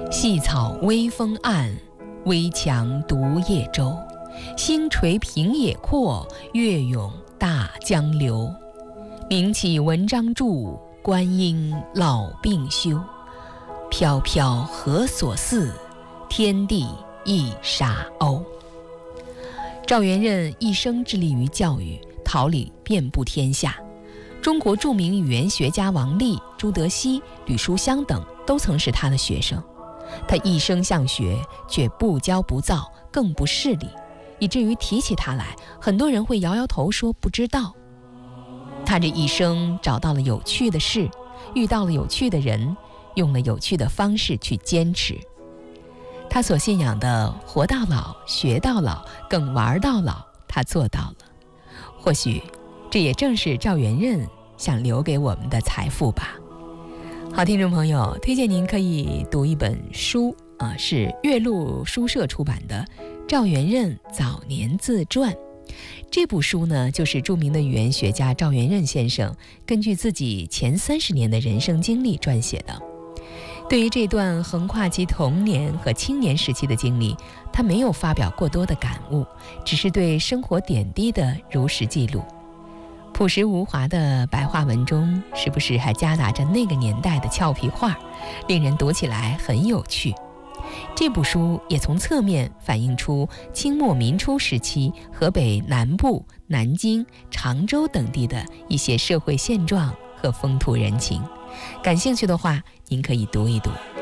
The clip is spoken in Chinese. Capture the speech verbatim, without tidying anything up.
细草微风暗，危墙独夜舟。星垂平野阔，月涌大江流。名启文章著，观音老病休。飘飘何所似，天地一沙鸥。赵元任一生致力于教育，桃李遍布天下。中国著名语言学家王力、朱德熙、吕书香等都曾是他的学生。他一生向学，却不骄不躁，更不势利，以至于提起他来，很多人会摇摇头说不知道。他这一生找到了有趣的事，遇到了有趣的人，用了有趣的方式去坚持。他所信仰的活到老、学到老、更玩到老，他做到了。或许这也正是赵元任想留给我们的财富吧。好，听众朋友，推荐您可以读一本书啊，是岳麓书社出版的《赵元任早年自传》。这部书呢，就是著名的语言学家赵元任先生根据自己前三十年的人生经历撰写的。对于这段横跨其童年和青年时期的经历，他没有发表过多的感悟，只是对生活点滴的如实记录。朴实无华的白话文中，时不时还夹杂着那个年代的俏皮话，令人读起来很有趣。这部书也从侧面反映出清末民初时期河北南部、南京、常州等地的一些社会现状和风土人情。感兴趣的话，您可以读一读。